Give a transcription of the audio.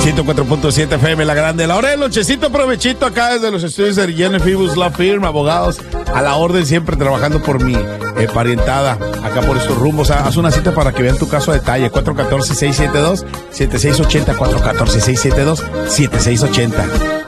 104.7 FM, La Grande. La hora del lonchecito, provechito acá desde los estudios de Jenny Fibus Law Firm, abogados a la orden, siempre trabajando por mi parientada acá por estos rumbos. Haz una cita para que vean tu caso a detalle. 414-672-7680, 414-672-7680.